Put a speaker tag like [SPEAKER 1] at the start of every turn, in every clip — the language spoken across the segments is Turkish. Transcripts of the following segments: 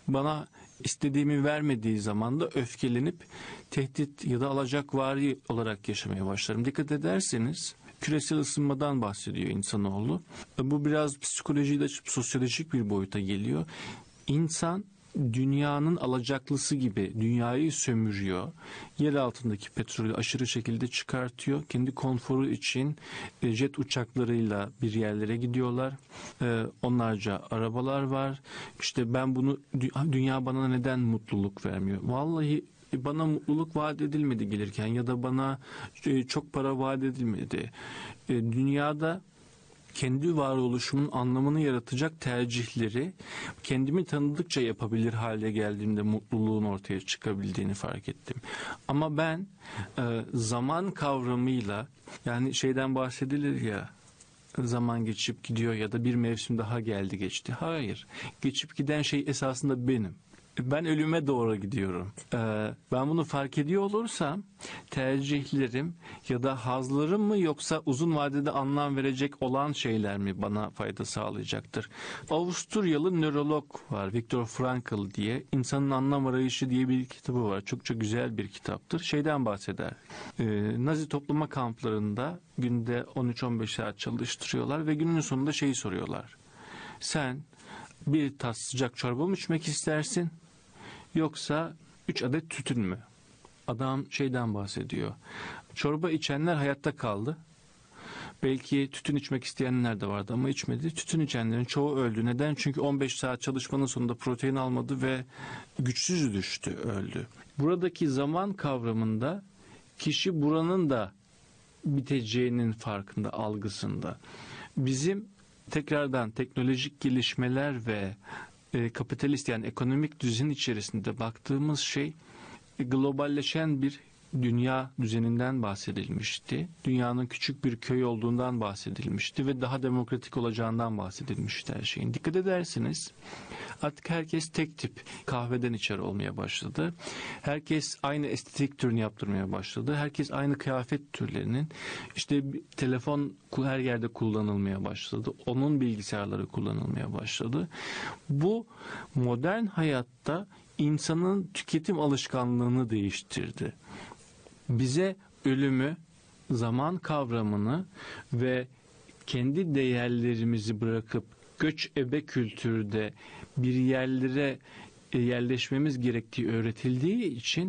[SPEAKER 1] Bana istediğimi vermediği zaman da öfkelenip tehdit ya da alacakvari olarak yaşamaya başlarım. Dikkat ederseniz küresel ısınmadan bahsediyor insanoğlu. Bu biraz psikolojiyle açıp sosyolojik bir boyuta geliyor. İnsan dünyanın alacaklısı gibi dünyayı sömürüyor. Yer altındaki petrolü aşırı şekilde çıkartıyor. Kendi konforu için jet uçaklarıyla bir yerlere gidiyorlar. Onlarca arabalar var. İşte dünya bana neden mutluluk vermiyor? Vallahi bana mutluluk vaat edilmedi gelirken ya da bana çok para vaat edilmedi. Dünyada kendi varoluşumun anlamını yaratacak tercihleri kendimi tanıdıkça yapabilir hale geldiğimde mutluluğun ortaya çıkabildiğini fark ettim. Ama ben zaman kavramıyla, yani şeyden bahsedilir ya, zaman geçip gidiyor ya da bir mevsim daha geldi geçti. Hayır. Geçip giden şey esasında benim. Ben ölüme doğru gidiyorum. Ben bunu fark ediyor olursam tercihlerim ya da hazlarım mı yoksa uzun vadede anlam verecek olan şeyler mi bana fayda sağlayacaktır? Avusturyalı nörolog var, Viktor Frankl diye. İnsanın Anlam Arayışı diye bir kitabı var. Çok çok güzel bir kitaptır. Şeyden bahseder. Nazi toplama kamplarında günde 13-15 saat çalıştırıyorlar ve günün sonunda şeyi soruyorlar. Sen bir tas sıcak çorba mı içmek istersin? Yoksa 3 adet tütün mü? Adam şeyden bahsediyor. Çorba içenler hayatta kaldı. Belki tütün içmek isteyenler de vardı ama içmedi. Tütün içenlerin çoğu öldü. Neden? Çünkü 15 saat çalışmanın sonunda protein almadı ve güçsüz düştü, öldü. Buradaki zaman kavramında kişi buranın da biteceğinin farkında, algısında. Bizim tekrardan teknolojik gelişmeler ve kapitalist, yani ekonomik düzen içerisinde baktığımız şey globalleşen bir dünya düzeninden bahsedilmişti. Dünyanın küçük bir köy olduğundan bahsedilmişti ve daha demokratik olacağından bahsedilmişti her şeyin. Dikkat edersiniz artık herkes tek tip kahveden içer olmaya başladı. Herkes aynı estetik türünü yaptırmaya başladı. Herkes aynı kıyafet türlerinin, işte telefon her yerde kullanılmaya başladı. Onun bilgisayarları kullanılmaya başladı. Bu modern hayatta insanın tüketim alışkanlığını değiştirdi. Bize ölümü, zaman kavramını ve kendi değerlerimizi bırakıp göç ebe kültürde bir yerlere yerleşmemiz gerektiği öğretildiği için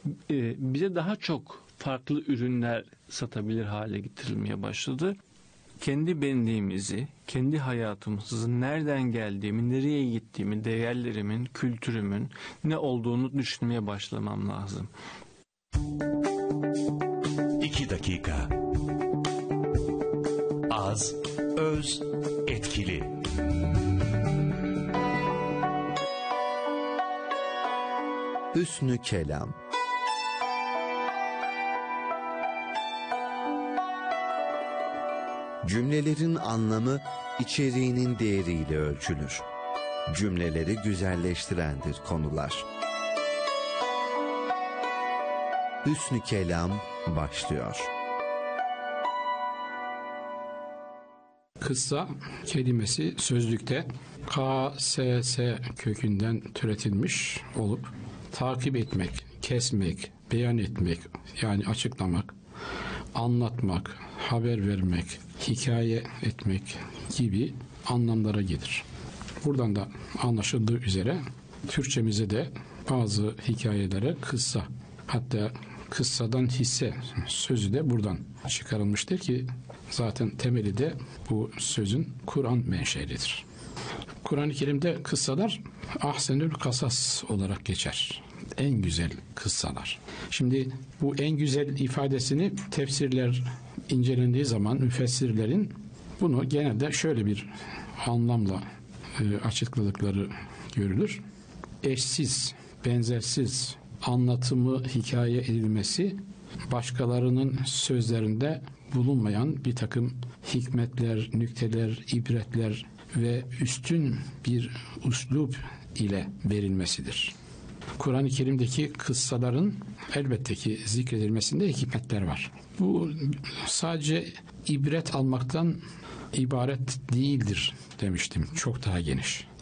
[SPEAKER 1] bize daha çok farklı ürünler satabilir hale getirilmeye başladı. Kendi benliğimizi, kendi hayatımızı, nereden geldiğimi, nereye gittiğimi, değerlerimin, kültürümün ne olduğunu düşünmeye başlamam lazım.
[SPEAKER 2] 2 dakika. Az, öz, etkili.
[SPEAKER 3] Hüsnü kelam. Cümlelerin anlamı içeriğinin değeriyle ölçülür. Cümleleri güzelleştirendir konular. Hüsnü kelam başlıyor.
[SPEAKER 4] Kıssa kelimesi sözlükte KSS kökünden türetilmiş olup takip etmek, kesmek, beyan etmek, yani açıklamak, anlatmak, haber vermek, hikaye etmek gibi anlamlara gelir. Buradan da anlaşıldığı üzere Türkçemize de bazı hikayelere kıssa, hatta kıssadan hisse sözü de buradan çıkarılmıştır ki zaten temeli de bu sözün Kur'an menşelidir. Kur'an-ı Kerim'de kıssalar ahsenül kasas olarak geçer. En güzel kıssalar. Şimdi bu en güzel ifadesini tefsirler incelendiği zaman müfessirlerin bunu genelde şöyle bir anlamla açıkladıkları görülür. Eşsiz, benzersiz, anlatımı hikaye edilmesi, başkalarının sözlerinde bulunmayan bir takım hikmetler, nükteler, ibretler ve üstün bir üslup ile verilmesidir. Kur'an-ı Kerim'deki kıssaların elbette ki zikredilmesinde hikmetler var. Bu sadece ibret almaktan ibaret değildir demiştim. Çok daha geniş.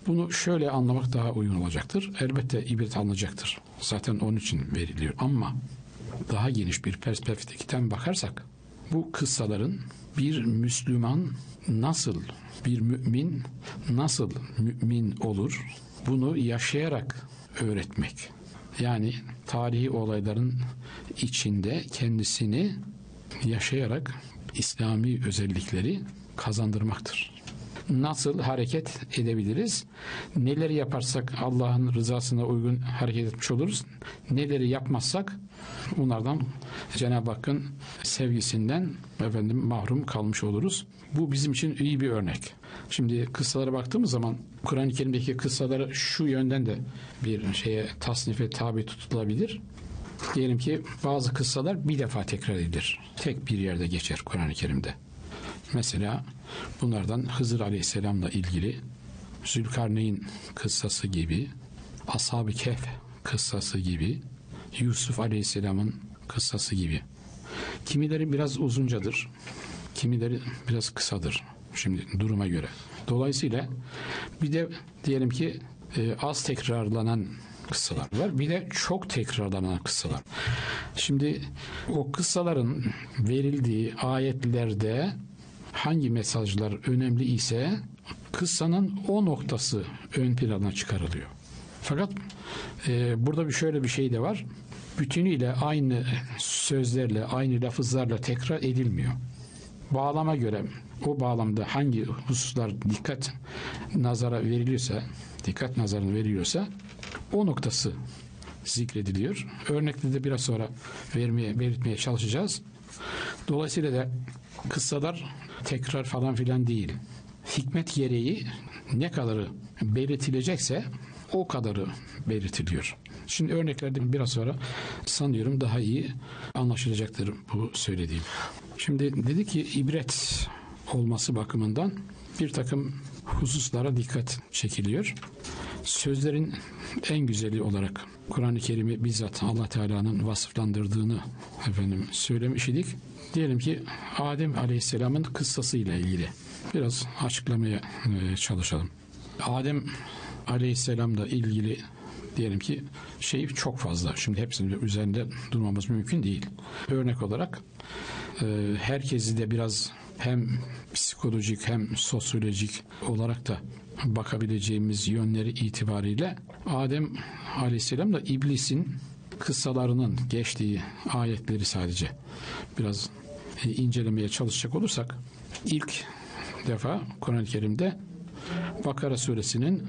[SPEAKER 4] Bunu şöyle anlamak daha uygun olacaktır. Elbette ibret alınacaktır. Zaten onun için veriliyor. Ama daha geniş bir perspektiften bakarsak bu kıssaların bir Müslüman nasıl, bir mümin nasıl mümin olur, bunu yaşayarak öğretmek. Yani tarihi olayların içinde kendisini yaşayarak İslami özellikleri kazandırmaktır. Nasıl hareket edebiliriz? Neleri yaparsak Allah'ın rızasına uygun hareket etmiş oluruz. Neleri yapmazsak bunlardan Cenab-ı Hakk'ın sevgisinden mahrum kalmış oluruz. Bu bizim için iyi bir örnek. Şimdi kıssalara baktığımız zaman Kur'an-ı Kerim'deki kıssaları şu yönden de bir şeye tasnife tabi tutulabilir. Diyelim ki bazı kıssalar bir defa tekrar edilir. Tek bir yerde geçer Kur'an-ı Kerim'de. Mesela bunlardan Hızır Aleyhisselam'la ilgili Zülkarneyn kıssası gibi, Ashab-ı Kehf kıssası gibi, Yusuf Aleyhisselam'ın kıssası gibi. Kimileri biraz uzuncadır, kimileri biraz kısadır. Şimdi duruma göre. Dolayısıyla bir de diyelim ki az tekrarlanan kıssalar var. Bir de çok tekrarlanan kıssalar. Şimdi o kıssaların verildiği ayetlerde hangi mesajlar önemli ise kıssanın o noktası ön plana çıkarılıyor. Fakat burada şöyle bir şey de var. Bütünüyle aynı sözlerle, aynı lafızlarla tekrar edilmiyor. Bağlama göre o bağlamda hangi hususlar dikkat nazarına veriliyorsa o noktası zikrediliyor. Örnekleri de biraz sonra belirtmeye çalışacağız. Dolayısıyla da kıssalar tekrar falan filan değil. Hikmet gereği ne kadarı belirtilecekse o kadarı belirtiliyor. Şimdi örneklerden biraz sonra sanıyorum daha iyi anlaşılacaktır bu söylediğim. Şimdi dedi ki ibret olması bakımından bir takım hususlara dikkat çekiliyor. Sözlerin en güzeli olarak Kur'an-ı Kerim'i bizzat Allah Teala'nın vasıflandırdığını söylemiş idik. Diyelim ki Adem Aleyhisselam'ın kıssasıyla ilgili biraz açıklamaya çalışalım. Adem Aleyhisselam'la ilgili diyelim ki çok fazla. Şimdi hepsinin üzerinde durmamız mümkün değil. Örnek olarak herkesi de biraz hem psikolojik hem sosyolojik olarak da bakabileceğimiz yönleri itibariyle Adem Aleyhisselam'la iblisin kıssalarının geçtiği ayetleri sadece biraz incelemeye çalışacak olursak ilk defa Kur'an-ı Kerim'de Bakara suresinin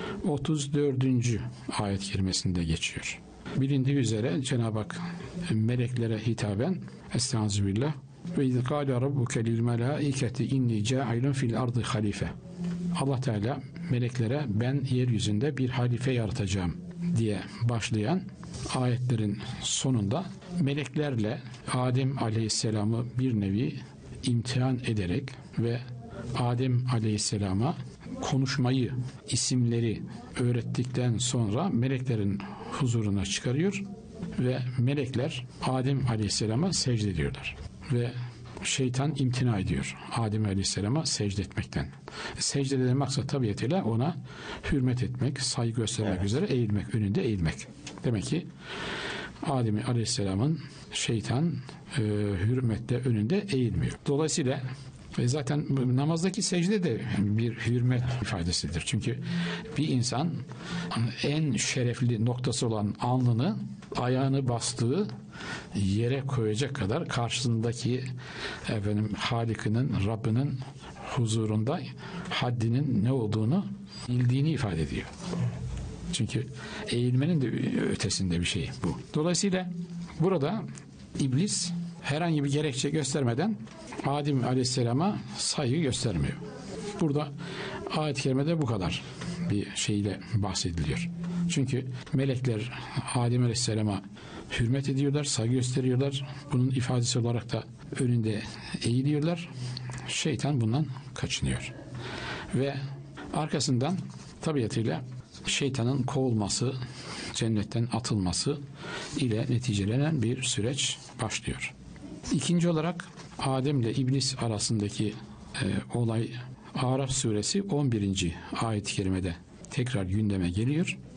[SPEAKER 4] 34. ayet kerimesinde geçiyor. Bilindiği üzere Cenab-ı Hak meleklere hitaben Estağfirullah ve iz kâle rabbuke lil melâiketi inni câilun fil ardı halife. Allah Teala meleklere ben yeryüzünde bir halife yaratacağım diye başlayan ayetlerin sonunda meleklerle Adem Aleyhisselam'ı bir nevi imtihan ederek ve Adem Aleyhisselam'a konuşmayı, isimleri öğrettikten sonra meleklerin huzuruna çıkarıyor ve melekler Adem Aleyhisselam'a secde ediyorlar. Ve şeytan imtina ediyor Adem Aleyhisselam'a secde etmekten. Secde eden maksat tabiatıyla ona hürmet etmek, saygı göstermek üzere eğilmek, önünde eğilmek. Demek ki Adem Aleyhisselam'ın şeytan hürmetle önünde eğilmiyor. Dolayısıyla zaten namazdaki secde de bir hürmet ifadesidir. Çünkü bir insan en şerefli noktası olan alnını ayağını bastığı yere koyacak kadar karşısındaki Halik'inin, Rabbinin huzurunda haddinin ne olduğunu bildiğini ifade ediyor. Çünkü eğilmenin de ötesinde bir şey bu. Dolayısıyla burada iblis herhangi bir gerekçe göstermeden Adem Aleyhisselam'a saygı göstermiyor. Burada ayet-i kerimede bu kadar bir şeyle bahsediliyor. Çünkü melekler Adem Aleyhisselam'a hürmet ediyorlar, saygı gösteriyorlar. Bunun ifadesi olarak da önünde eğiliyorlar. Şeytan bundan kaçınıyor. Ve arkasından tabiatıyla şeytanın kovulması, cennetten atılması ile neticelenen bir süreç başlıyor. İkinci olarak Adem ile İblis arasındaki olay Araf suresi 11. ayet-i kerimede tekrar gündeme geliyor.